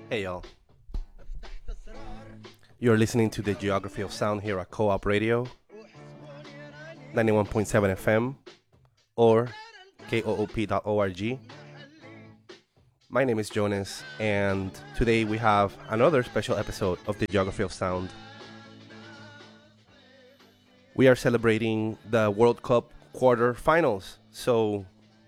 Hey y'all, you're listening to the Geography of Sound here at Co-op Radio, 91.7 FM or koop.org. My name is Jonas, and today we have another special episode of the Geography of Sound. We are celebrating the World Cup quarterfinals, so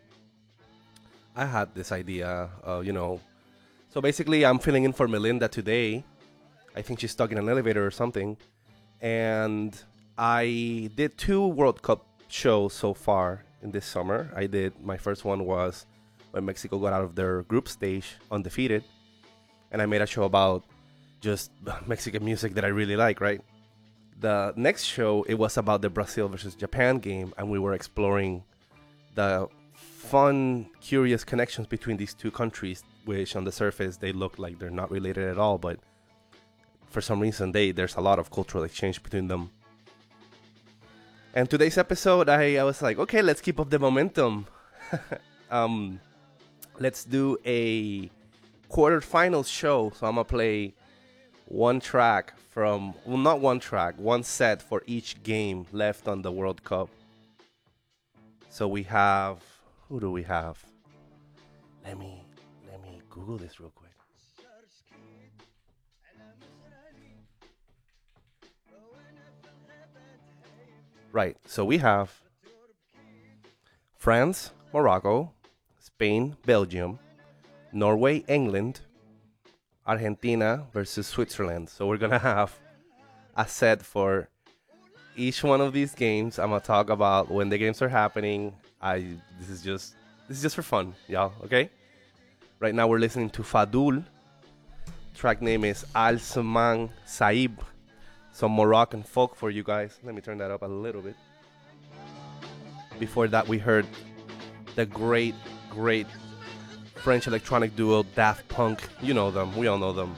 I had this idea, so basically I'm filling in for Melinda today. I think she's stuck in an elevator or something. And I did 2 World Cup shows so far in this summer. My first one was when Mexico got out of their group stage undefeated. And I made a show about just Mexican music that I really like, right? The next show, it was about the Brazil versus Japan game. And we were exploring the fun, curious connections between these two countries, which on the surface, they look like they're not related at all. But for some reason, there's a lot of cultural exchange between them. And today's episode, I was like, okay, let's keep up the momentum. Let's do a quarterfinals show. So I'm going to play one set for each game left on the World Cup. So we have, who do we have? Let me Google this real quick. Right, so we have France, Morocco, Spain, Belgium, Norway, England, Argentina versus Switzerland. So we're going to have a set for each one of these games. I'm going to talk about when the games are happening. This is just for fun, y'all, okay? Right now we're listening to Fadul. Track name is Al Saman Saib. Some Moroccan folk for you guys. Let me turn that up a little bit. Before that, we heard the great French electronic duo Daft Punk. You know them. We all know them.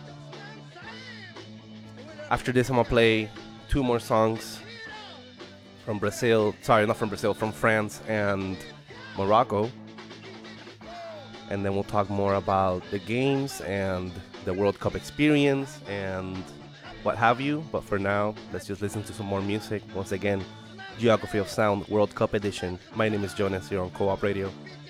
After this, I'm going to play 2 more songs from Brazil. Sorry, not from Brazil. From France and Morocco. And then we'll talk more about the games and the World Cup experience and what have you. But for now, let's just listen to some more music. Once again, Geography of Sound World Cup edition. My name is Jonas here on Co-op Radio.